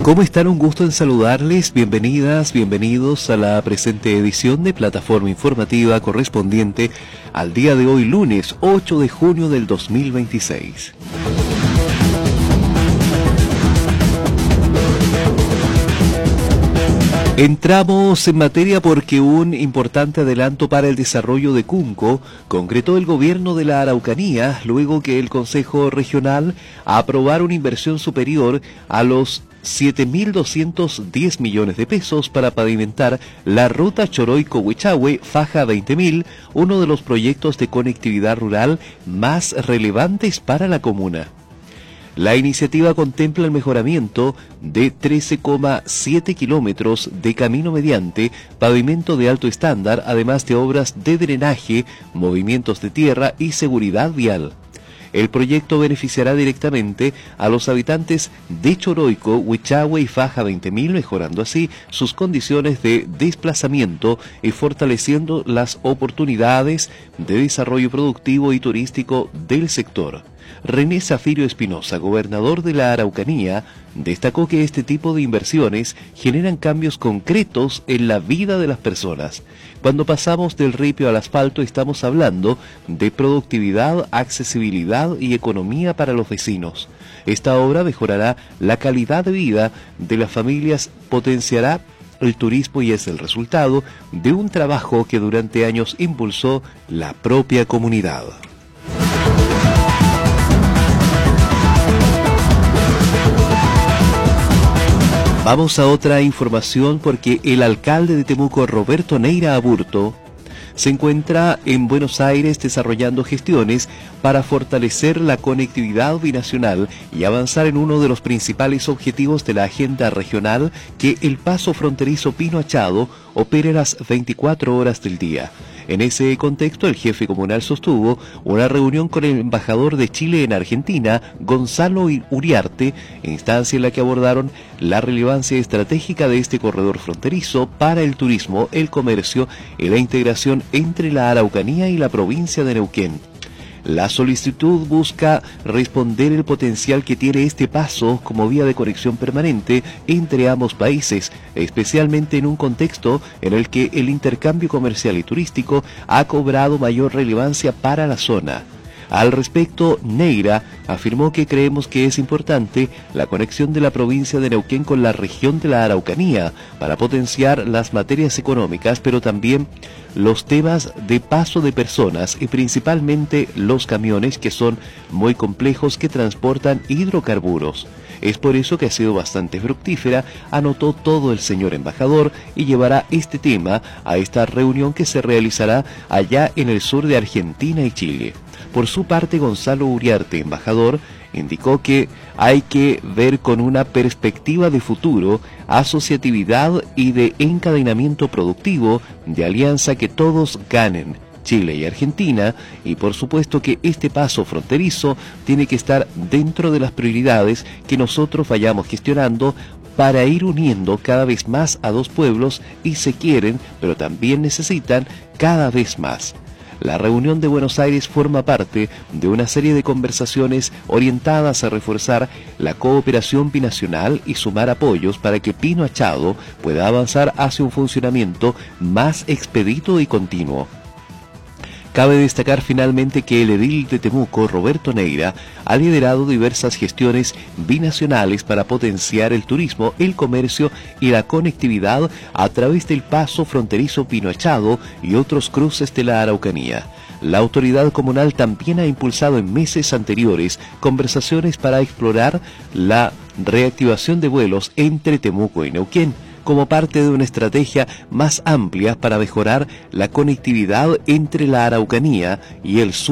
¿Cómo están? Un gusto en saludarles. Bienvenidas, bienvenidos a la presente edición de Plataforma Informativa correspondiente al día de hoy, lunes 8 de junio del 2026. Entramos en materia porque un importante adelanto para el desarrollo de Cunco concretó el gobierno de la Araucanía luego que el Consejo Regional aprobara una inversión superior a los 7.210 millones de pesos para pavimentar la ruta Choroico-Huichahue Faja 20.000, uno de los proyectos de conectividad rural más relevantes para la comuna. La iniciativa contempla el mejoramiento de 13,7 kilómetros de camino mediante pavimento de alto estándar, además de obras de drenaje, movimientos de tierra y seguridad vial. El proyecto beneficiará directamente a los habitantes de Choroico, Huichahue y Faja 20.000, mejorando así sus condiciones de desplazamiento y fortaleciendo las oportunidades de desarrollo productivo y turístico del sector. René Zafirio Espinosa, gobernador de la Araucanía, destacó que este tipo de inversiones generan cambios concretos en la vida de las personas. Cuando pasamos del ripio al asfalto estamos hablando de productividad, accesibilidad y economía para los vecinos. Esta obra mejorará la calidad de vida de las familias, potenciará el turismo y es el resultado de un trabajo que durante años impulsó la propia comunidad. Vamos a otra información porque el alcalde de Temuco, Roberto Neira Aburto, se encuentra en Buenos Aires desarrollando gestiones para fortalecer la conectividad binacional y avanzar en uno de los principales objetivos de la agenda regional, que el paso fronterizo Pino Achado opere las 24 horas del día. En ese contexto, el jefe comunal sostuvo una reunión con el embajador de Chile en Argentina, Gonzalo Uriarte, instancia en la que abordaron la relevancia estratégica de este corredor fronterizo para el turismo, el comercio y la integración entre la Araucanía y la provincia de Neuquén. La solicitud busca responder el potencial que tiene este paso como vía de conexión permanente entre ambos países, especialmente en un contexto en el que el intercambio comercial y turístico ha cobrado mayor relevancia para la zona. Al respecto, Neira afirmó que creemos que es importante la conexión de la provincia de Neuquén con la región de la Araucanía para potenciar las materias económicas, pero también los temas de paso de personas y principalmente los camiones, que son muy complejos, que transportan hidrocarburos. Es por eso que ha sido bastante fructífera, anotó todo el señor embajador, y llevará este tema a esta reunión que se realizará allá en el sur de Argentina y Chile. Por su parte, Gonzalo Uriarte, embajador, indicó que hay que ver con una perspectiva de futuro, asociatividad y de encadenamiento productivo, de alianza, que todos ganen, Chile y Argentina, y por supuesto que este paso fronterizo tiene que estar dentro de las prioridades que nosotros vayamos gestionando para ir uniendo cada vez más a dos pueblos, y se quieren, pero también necesitan cada vez más. La reunión de Buenos Aires forma parte de una serie de conversaciones orientadas a reforzar la cooperación binacional y sumar apoyos para que Pino Achado pueda avanzar hacia un funcionamiento más expedito y continuo. Cabe destacar finalmente que el edil de Temuco, Roberto Neira, ha liderado diversas gestiones binacionales para potenciar el turismo, el comercio y la conectividad a través del paso fronterizo Pino Achado y otros cruces de la Araucanía. La autoridad comunal también ha impulsado en meses anteriores conversaciones para explorar la reactivación de vuelos entre Temuco y Neuquén, como parte de una estrategia más amplia para mejorar la conectividad entre la Araucanía y el sur